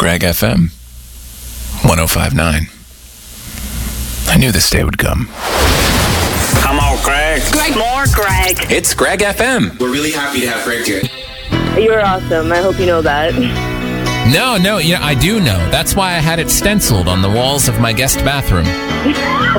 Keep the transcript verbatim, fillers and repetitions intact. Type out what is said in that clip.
Greg F M one oh five point nine. I knew this day would come. Come on, Greg. Greg. More Greg. It's Greg F M. We're really happy to have Greg here. You're awesome. I hope you know that. No, no, you know, I do know. That's why I had it stenciled on the walls of my guest bathroom.